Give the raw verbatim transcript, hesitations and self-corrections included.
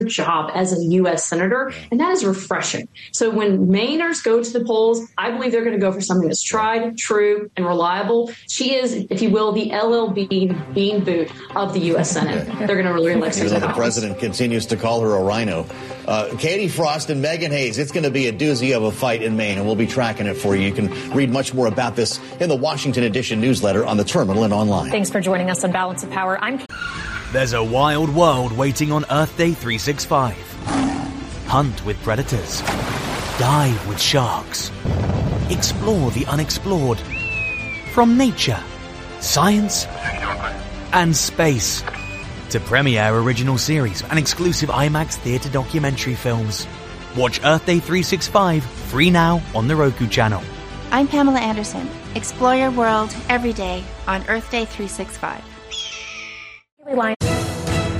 job as a U S senator, and that is refreshing. So when Mainers go to the polls, I believe they're going to go for something that's tried, true, and reliable. She is, if you will, the L L Bean Bean Boot of the U S Senate. They're going to really elect Even though the president continues to call her a rhino. Uh, Katie Frost and Megan Hayes, it's going to be a doozy of a fight in Maine, and we'll be tracking it for you. You can read much more about this in the Washington Edition newsletter on the terminal and online. Thanks for joining us on Balance of Power. I'm... There's a wild world waiting on Earth Day three sixty-five. Hunt with predators. Dive with sharks. Explore the unexplored. From nature, science, and space. To premiere original series and exclusive IMAX theatre documentary films. Watch Earth Day three sixty-five free now on the Roku channel. I'm Pamela Anderson. Explore your world every day on Earth Day three sixty-five. Line.